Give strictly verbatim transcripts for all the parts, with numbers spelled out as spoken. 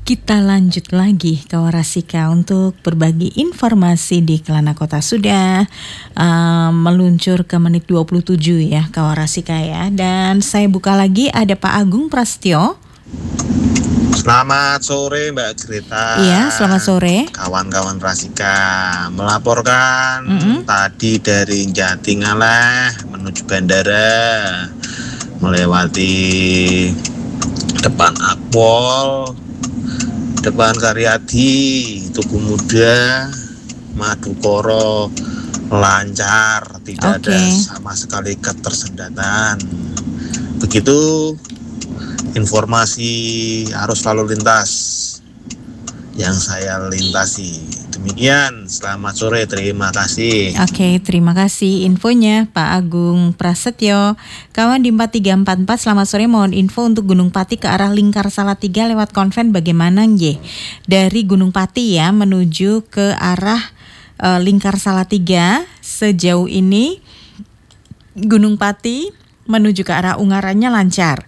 Kita lanjut lagi Kawarasika untuk berbagi informasi di Kelana Kota. Sudah uh, meluncur ke menit dua puluh tujuh ya Kawarasika ya. Dan saya buka lagi, ada Pak Agung Prasetyo. Selamat sore Mbak Greta. Iya, selamat sore. Kawan-kawan Rasika melaporkan mm-hmm. tadi dari Jatingaleh menuju bandara, melewati depan Akpol, depan Karyadi, Tugu Muda, Madukoro, lancar, tidak okay. ada sama sekali ketersendatan. Begitu informasi arus lalu lintas yang saya lintasi. Demikian, selamat sore, terima kasih. Oke, terima kasih infonya Pak Agung Prasetyo. Kawan di empat tiga empat empat, selamat sore, mohon info untuk Gunung Pati ke arah Lingkar Salatiga lewat Konven bagaimana nggih? Dari Gunung Pati ya menuju ke arah uh, Lingkar Salatiga sejauh ini Gunung Pati menuju ke arah Ungarannya lancar.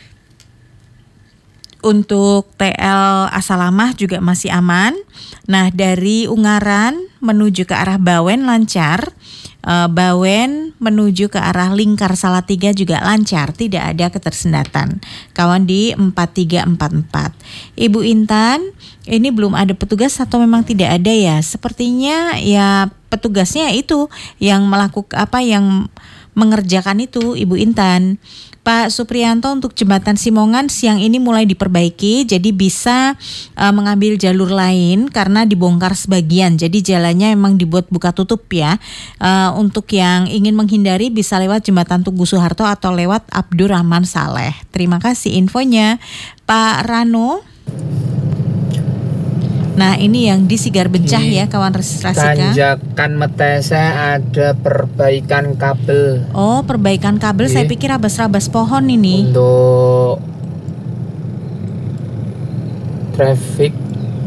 Untuk T L Asalamah juga masih aman. Nah, dari Ungaran menuju ke arah Bawen lancar. E, Bawen menuju ke arah Lingkar Salatiga juga lancar, tidak ada ketersendatan. Kawan di empat tiga empat empat. Ibu Intan, ini belum ada petugas atau memang tidak ada ya? Sepertinya ya petugasnya itu yang melakukan apa yang mengerjakan itu, Ibu Intan. Pak Supriyanto, untuk jembatan Simongan siang ini mulai diperbaiki, jadi bisa uh, mengambil jalur lain karena dibongkar sebagian. Jadi jalannya emang dibuat buka tutup ya. Uh, untuk yang ingin menghindari bisa lewat jembatan Tugu Soeharto atau lewat Abdurrahman Saleh. Terima kasih infonya, Pak Rano. Nah, ini yang di Sigar Bencah di ya kawan Rasika. Tanjakan Metese ada perbaikan kabel. Oh, perbaikan kabel. Jadi, saya pikir rabas-rabas pohon ini. Untuk traffic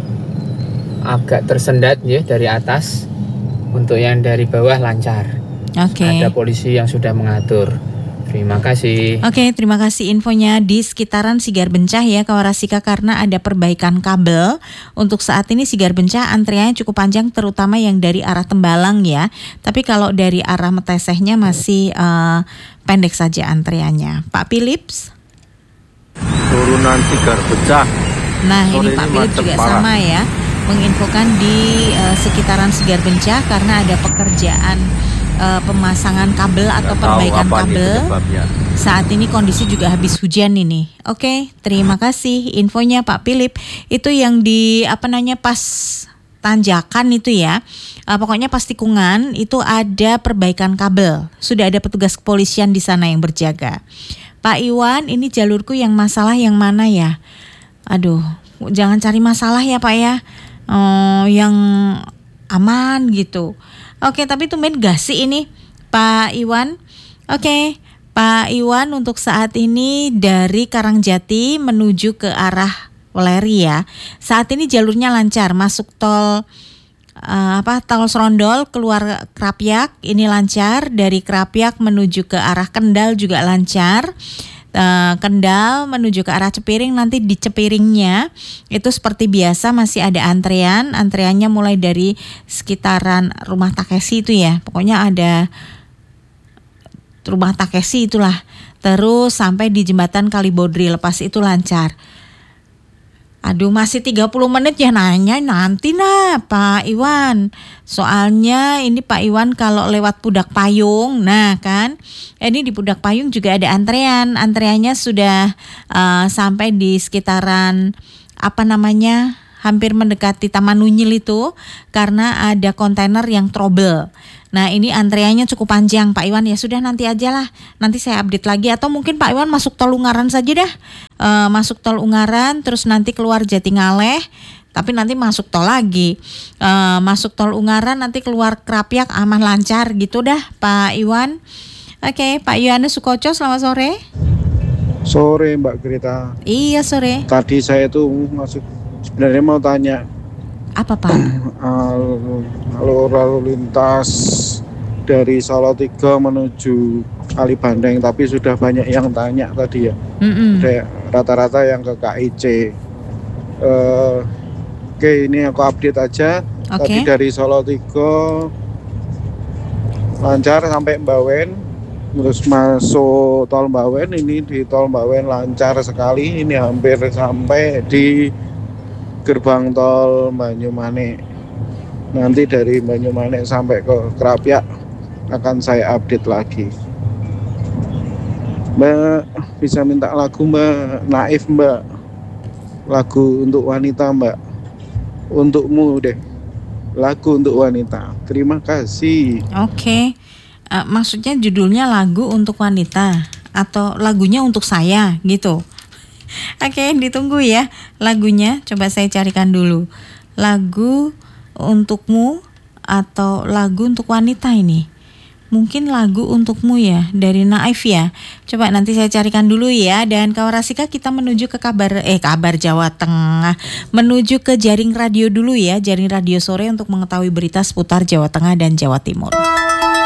agak tersendat ya dari atas. Untuk yang dari bawah lancar. Oke. Okay. Ada polisi yang sudah mengatur. Terima kasih. Oke, terima kasih infonya di sekitaran Sigar Bencah ya Kawarasika, karena ada perbaikan kabel. Untuk saat ini Sigar Bencah antriannya cukup panjang, terutama yang dari arah Tembalang ya. Tapi kalau dari arah Metesehnya masih uh, pendek saja antriannya. Pak Philips. Turunan Sigar Bencah. Nah, ini Pak Philips juga parah. Sama ya, menginfokan di uh, sekitaran Sigar Bencah karena ada pekerjaan Uh, pemasangan kabel atau perbaikan kabel. Saat ini kondisi juga habis hujan ini. Oke, terima kasih infonya Pak Philip. Itu yang di apa namanya pas tanjakan itu ya. Uh, pokoknya pas tikungan itu ada perbaikan kabel. Sudah ada petugas kepolisian di sana yang berjaga. Pak Iwan, ini jalurku yang masalah yang mana ya? Aduh, jangan cari masalah ya Pak ya. Uh, yang aman gitu. Oke, tapi tumben gak sih ini Pak Iwan? Oke, Pak Iwan, untuk saat ini dari Karangjati menuju ke arah Weleri ya. Saat ini jalurnya lancar, masuk tol uh, apa tol Serondol keluar Krapyak ini lancar, dari Krapyak menuju ke arah Kendal juga lancar. Uh, Kendal menuju ke arah Cepiring, nanti di Cepiringnya itu seperti biasa masih ada antrean. Antreannya mulai dari sekitaran Rumah Takesi itu ya, pokoknya ada Rumah Takesi itulah, terus sampai di jembatan Kalibodri, lepas itu lancar. Aduh, masih tiga puluh menit ya nanya nanti nah Pak Iwan. Soalnya ini Pak Iwan kalau lewat Pudak Payung, nah kan ini di Pudak Payung juga ada antrean. Antreannya sudah uh, sampai di sekitaran apa namanya, hampir mendekati Taman Unyil itu, karena ada kontainer yang trouble. Nah, ini antreannya cukup panjang Pak Iwan, ya sudah nanti aja lah, nanti saya update lagi, atau mungkin Pak Iwan masuk tol Ungaran saja dah, e, masuk tol Ungaran terus nanti keluar Jatingaleh, tapi nanti masuk tol lagi, e, masuk tol Ungaran nanti keluar Krapyak, aman lancar gitu dah Pak Iwan. Oke, Pak Yohanes Sukoco, selamat sore. Sore Mbak Greta. Iya sore. Tadi saya tuh masuk, sebenarnya mau tanya. Apa Pak? Alur lalu lintas dari Salatiga menuju Kali Bandeng, tapi sudah banyak yang tanya tadi ya. Mm-mm. Rata-rata yang ke K I C. Uh, Oke, ini aku update aja. Okay. Tadi dari Solo tiga lancar sampai Mbawen, terus masuk tol Mbawen, ini di tol Mbawen lancar sekali, ini hampir sampai di gerbang tol Banyumanik. Nanti dari Banyumanik sampai ke Krapyak akan saya update lagi. Mbak bisa minta lagu Mbak Naif Mbak, lagu untuk wanita Mbak, untukmu deh, lagu untuk wanita. Terima kasih. Oke, okay. uh, maksudnya judulnya lagu untuk wanita atau lagunya untuk saya gitu. Oke, okay, ditunggu ya lagunya. Coba saya carikan dulu. Lagu untukmu atau lagu untuk wanita ini. Mungkin lagu untukmu ya, dari Naif ya. Coba nanti saya carikan dulu ya. Dan kawan Rasika, kita menuju ke kabar eh kabar Jawa Tengah, menuju ke jaring radio dulu ya, jaring radio sore untuk mengetahui berita seputar Jawa Tengah dan Jawa Timur.